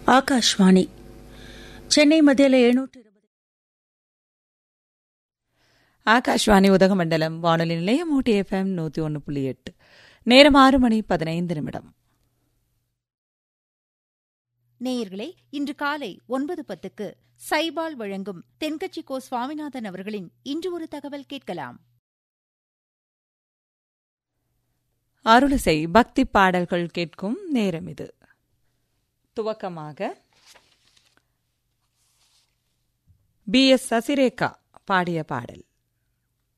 ஆகாஷ்வாணி சென்னை மத்தியில் 720. ஆகாஷ்வாணி உதகமண்டலம் வானொலி நிலையம் ஊட்டி FM 101.8. நேரம் 6:15. நேயர்களே, இன்று காலை 9:10 சைபால் வழங்கும் தென்கட்சி கோ சுவாமிநாதன் அவர்களின் இன்று ஒரு தகவல் கேட்கலாம். அருளிசை பக்தி பாடல்கள் கேட்கும் நேரம் இது. துவக்கமாக BS சசிரேகா பாடிய பாடல்.